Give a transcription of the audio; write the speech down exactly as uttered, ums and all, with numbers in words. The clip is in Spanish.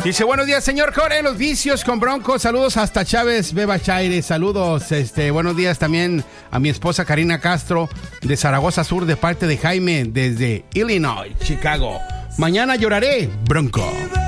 Dice, buenos días, señor Jorge, los vicios con Bronco. Saludos hasta Chávez, Beba Chaire. Saludos, este, buenos días también a mi esposa Karina Castro de Zaragoza Sur, de parte de Jaime, desde Illinois, Chicago. Mañana lloraré, Bronco.